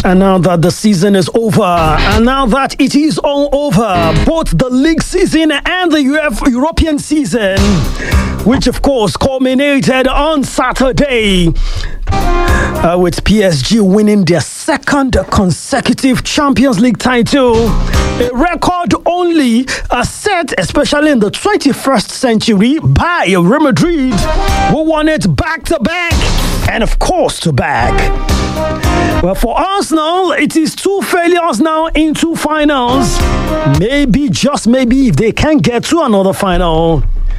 And now that the season is over, and now that it is all over, both the league season and the European season, which of course culminated on Saturday with PSG winning their second consecutive Champions League title, a record only set, especially in the 21st century, by Real Madrid, who won it back-to-back and of course to back. Well, for Arsenal, it is 2 failures now in 2 finals. Maybe, just maybe, if they can get to another final,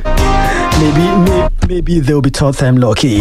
maybe they'll be Tottenham lucky.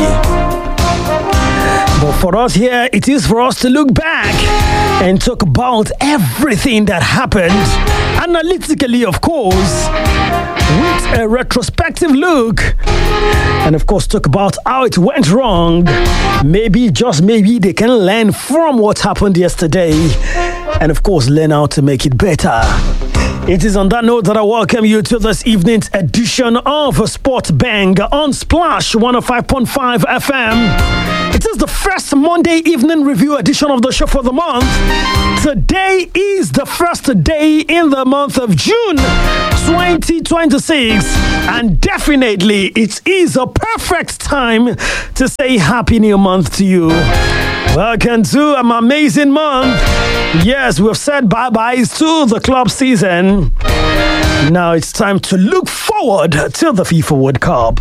But for us here, it is for us to look back and talk about everything that happened, analytically, of course, with a retrospective look, and of course talk about how it went wrong. Maybe, just maybe, they can learn from what happened yesterday, and of course learn how to make it better. It is on that note that I welcome you to this evening's edition of Sport Bang on Splash 105.5 FM. It is the first Monday evening review edition of the show for the month. Today is the first day in the month of June 2026, and definitely it is a perfect time to say Happy New Month to you. Welcome to an amazing month. Yes, we've said bye-byes to the club season. Now it's time to look forward to the FIFA World Cup.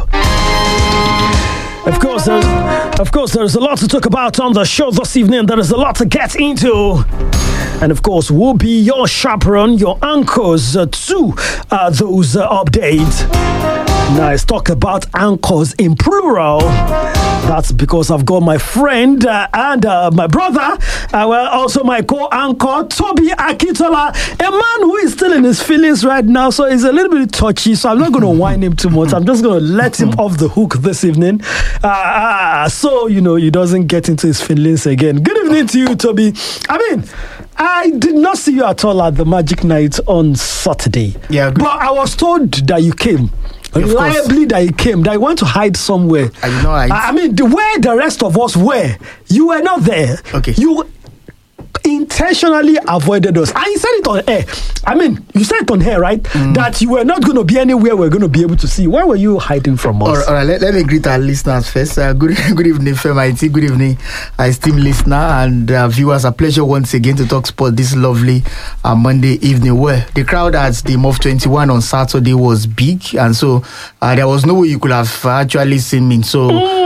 Of course, there's a lot to talk about on the show this evening. There is a lot to get into. And of course, we'll be your chaperone, your anchors to those updates. Now, let's talk about anchors in plural. That's because I've got my friend and my brother, also my co-anchor, Toby Akintola, a man who is still in his feelings right now, so he's a little bit touchy, so I'm not going to whine him too much. I'm just going to let him off the hook this evening, so, he doesn't get into his feelings again. Good evening to you, Toby. I did not see you at all at the Magic Night on Saturday. Yeah, good. But I was told that you came. Reliably that you came, that you went to hide somewhere. Where the rest of us were, you were not there. Okay. You intentionally avoided us. And you said it on air. You said it on air, right? That you were not going to be anywhere we're going to be able to see. Where were you hiding from us? All right, let me greet our listeners first. Good evening, FMIT. Good evening, esteemed listener and viewers. A pleasure once again to talk sport this lovely Monday evening. Where the crowd at the MOF 21 on Saturday was big, and so there was no way you could have actually seen me. So,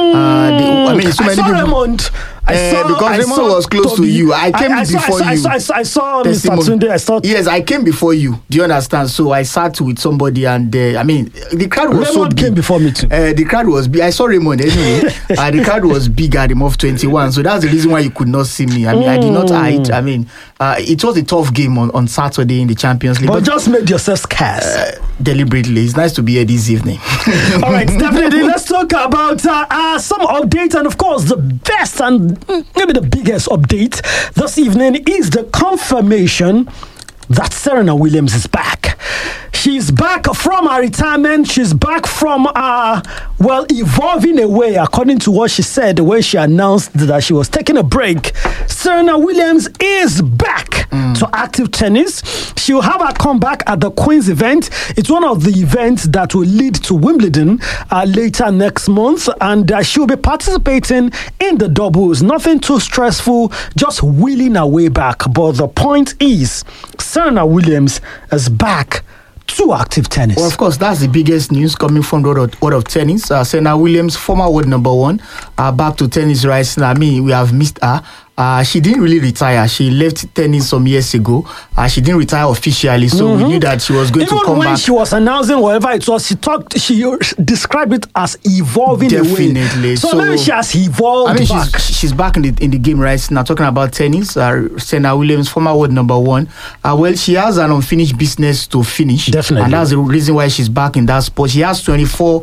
I saw Raymond. Because Raymond was close Toby. to you. I came before you. I saw Mr. Tunde. Yes, I came before you. Do you understand? So I sat with somebody, and the crowd was Raymond so big. Came before me too. The crowd was big. I saw Raymond anyway. The crowd was big at the MOF 21, so that's the reason why you could not see me. I did not hide. It was a tough game on Saturday in the Champions League. But just made yourself scarce. Deliberately. It's nice to be here this evening. All right, definitely. Let's talk about some updates, and of course, the best and maybe the biggest update this evening is the confirmation that Serena Williams is back. She's back from her retirement. She's back from, evolving away, according to what she said when she announced that she was taking a break. Serena Williams is back to active tennis. She'll have a comeback at the Queen's event. It's one of the events that will lead to Wimbledon later next month, and she'll be participating in the doubles. Nothing too stressful, just wheeling her way back. But the point is, Serena Williams is back to active tennis. Well, of course, that's the biggest news coming from the world of tennis. Serena Williams, former world number 1, back to tennis right now. We have missed her. She didn't really retire. She left tennis some years ago. She didn't retire officially, so we knew that she was going to come back. Even when she was announcing whatever it was, she described it as evolving away. Definitely. So maybe she has evolved back. She's back in the game right now. Talking about tennis, Serena Williams, former world number 1. She has an unfinished business to finish. Definitely. And that's the reason why she's back in that sport. She has 24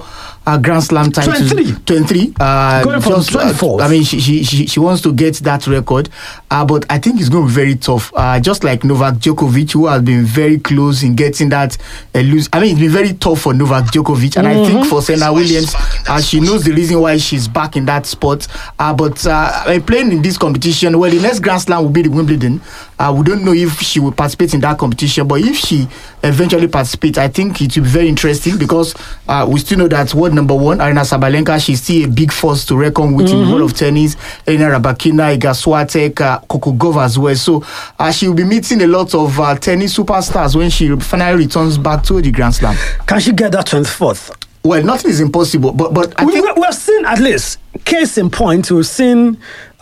Grand Slam titles. 23. Going from 24. I mean, she wants to get that record, but I think it's going to be very tough. Just like Novak Djokovic, who has been very close in getting that lose. I mean, it's been very tough for Novak Djokovic, and I think for Serena Williams, she knows the reason why she's back in that spot. But playing in this competition, well, the next Grand Slam will be the Wimbledon. We don't know if she will participate in that competition, but if she eventually participates, I think it will be very interesting because we still know that world number one, Aryna Sabalenka, she's still a big force to reckon with in the world of tennis. Elena Rybakina, Iga Swiatek, Coco Gauff as well. So she will be meeting a lot of tennis superstars when she finally returns back to the Grand Slam. Can she get that 24th? Well, nothing is impossible, but I think we've seen, at least, case in point, we've seen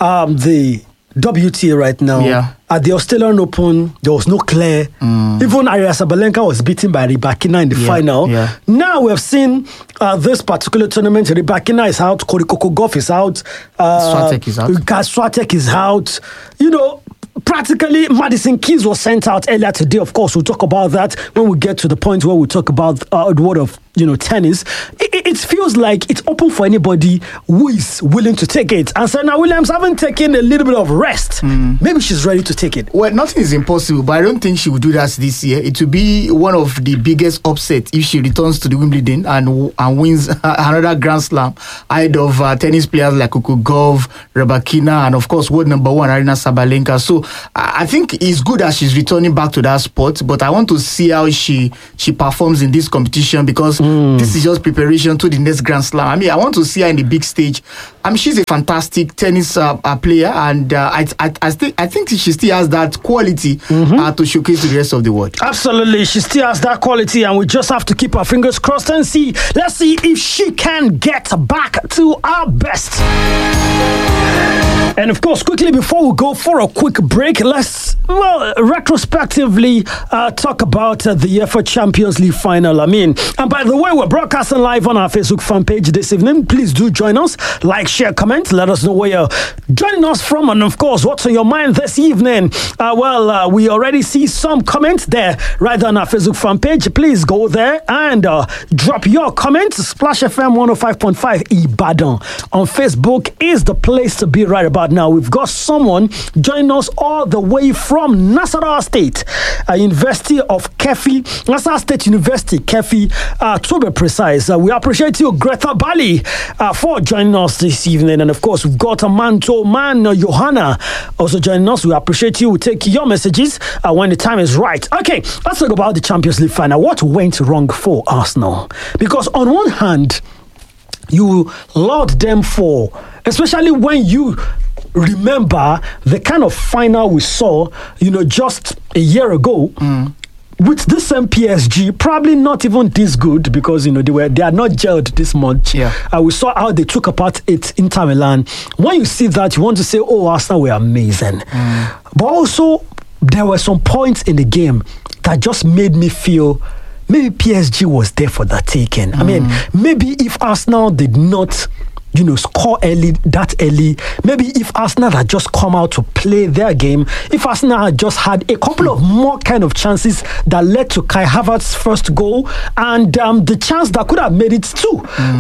the WTA right now. Yeah. At the Australian Open, there was no clear. Even Aryna Sabalenka was beaten by Rybakina in the final. Yeah. Now we have seen this particular tournament. Rybakina is out. Coco Gauff is out. Swiatek is out. Swiatek is out. You know, practically, Madison Keys was sent out earlier today. Of course, we'll talk about that when we get to the point where we talk about the world of tennis. It feels like it's open for anybody who is willing to take it. And Serena Williams having taken a little bit of rest. Maybe she's ready to take it. Well, nothing is impossible, but I don't think she will do that this year. It will be one of the biggest upsets if she returns to the Wimbledon and wins another Grand Slam ahead of tennis players like Coco Gauff, Rybakina, and of course world number one Aryna Sabalenka. So I think it's good that she's returning back to that spot, but I want to see how she performs in this competition because this is just preparation to the next Grand Slam. I mean, I want to see her in the big stage. I mean, she's a fantastic tennis player, and I think she still has that quality to showcase to the rest of the world. Absolutely, she still has that quality, and we just have to keep our fingers crossed and see. Let's see if she can get back to our best. And of course, quickly before we go for a quick break, let's retrospectively talk about the UEFA Champions League final. I mean, and by the way, we're broadcasting live on our Facebook fan page this evening. Please do join us. Like, share, comment. Let us know where you're joining us from, and of course, what's on your mind this evening. We already see some comments there right on our Facebook fan page. Please go there and drop your comments. Splash FM 105.5 Ibadan on Facebook is the place to be right about now. We've got someone joining us all the way from Nasarawa State University of Kefi, Nasarawa State University, Kefi, to be precise. We appreciate you, Greta Bali, for joining us this evening. And of course, we've got a man, Johanna, also joining us. We appreciate you. We'll take your messages when the time is right. Okay, let's talk about the Champions League final. What went wrong for Arsenal? Because on one hand, you laud them for, especially when you remember the kind of final we saw, just a year ago. With this same PSG, probably not even this good because they are not gelled this much. Yeah. We saw how they took apart Inter Milan. When you see that, you want to say, "Oh, Arsenal were amazing," but also there were some points in the game that just made me feel maybe PSG was there for the taking. I mean, maybe if Arsenal did not score that early. Maybe if Arsenal had just come out to play their game, if Arsenal had just had a couple of more kind of chances that led to Kai Havertz's first goal and the chance that could have made it two.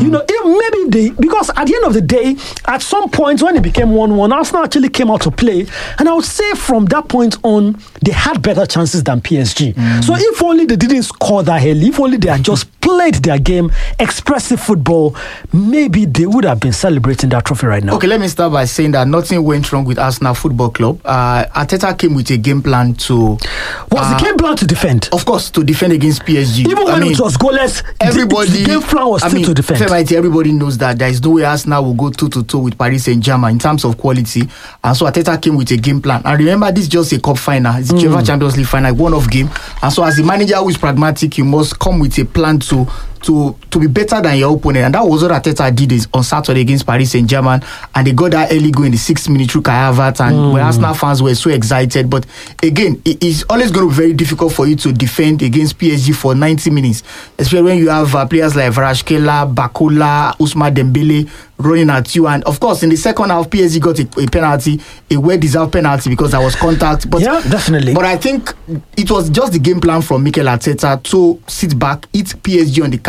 Because at the end of the day, at some point when it became 1-1, Arsenal actually came out to play, and I would say from that point on, they had better chances than PSG. So if only they didn't score that early, if only they had just played their game, expressive football, maybe they would have been celebrating that trophy right now. Okay, let me start by saying that nothing went wrong with Arsenal Football Club. Arteta came with a game plan to... Was the game plan to defend? Of course, to defend against PSG. Even when it was goalless, the game plan was still to defend. Everybody knows that there is no way Arsenal will go toe-to-toe with Paris Saint-Germain in terms of quality. And so Arteta came with a game plan. And remember, this is just a cup final. It's a UEFA Champions League final, one-off game. And so as a manager who is pragmatic, you must come with a plan to be better than your opponent, and that was what Arteta did on Saturday against Paris Saint-Germain, and they got that early goal in the 6th minute through Kai Havertz, and when Arsenal fans were so excited. But again, it's always going to be very difficult for you to defend against PSG for 90 minutes, especially when you have players like Kvaratskhelia, Bakola, Ousmane Dembele running at you. And of course, in the second half, PSG got a penalty, a well-deserved penalty because there was contact. But yeah, definitely. But I think it was just the game plan from Mikel Arteta to sit back, hit PSG on the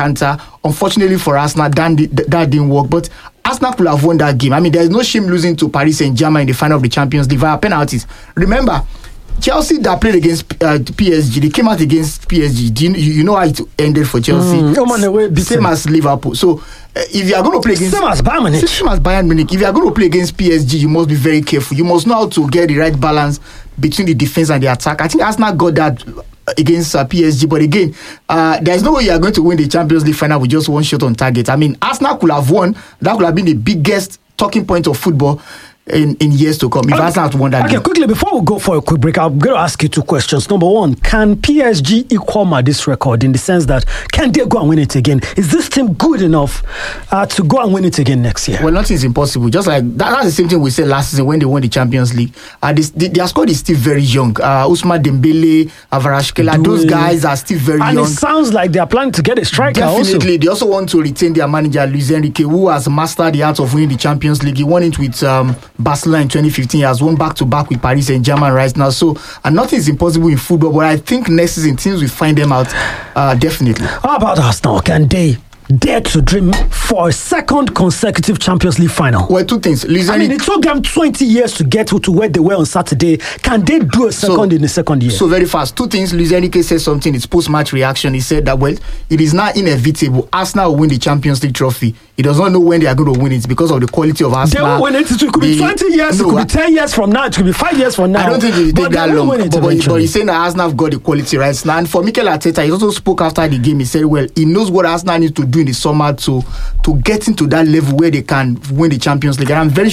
encounter. Unfortunately for Arsenal, that didn't work. But Arsenal could have won that game. I mean, there's no shame losing to Paris Saint-Germain in the final of the Champions League via penalties. Remember, Chelsea that played against PSG, they came out against PSG. You know how it ended for Chelsea? Same as Liverpool. So if you are going to play against... Same as Bayern Munich. If you are going to play against PSG, you must be very careful. You must know how to get the right balance between the defense and the attack. I think Arsenal got that against PSG, but again, there's no way you are going to win the Champions League final with just one shot on target. I mean, Arsenal could have won. That could have been the biggest talking point of football in years to come. If Arsenal had won that game. Quickly, before we go for a quick break, I'm going to ask you two questions. Number one, can PSG equal this record in the sense that can they go and win it again? Is this team good enough to go and win it again next year? Well, nothing is impossible. Just like that's the same thing we said last season when they won the Champions League. Their squad is still very young. Ousmane Dembele, Kvaratskhelia, those guys are still very young. And it sounds like they are planning to get a striker. Definitely. They also want to retain their manager, Luis Enrique, who has mastered the art of winning the Champions League. He won it with Barcelona in 2015. He has won back-to-back with Paris Saint-Germain right now. So, and nothing is impossible in football, but I think next season teams will find them out, definitely. How about Arsenal? Can they dare to dream for a second consecutive Champions League final? Well, two things. It took them 20 years to get to where they were on Saturday. Can they do a second in the second year? So very fast. Two things. Luis Enrique said something. It's post-match reaction. He said that, well, it is now inevitable. Arsenal will win the Champions League trophy. He does not know when they are going to win it because of the quality of Arsenal. They will win it. It could be 20 years. It could be 10 years from now. It could be 5 years from now. I don't think it will take that long. But he's saying that Arsenal have got the quality right now. And for Mikel Arteta, he also spoke after the game. He said, well, he knows what Arsenal needs to do in the summer to get into that level where they can win the Champions League. And I'm very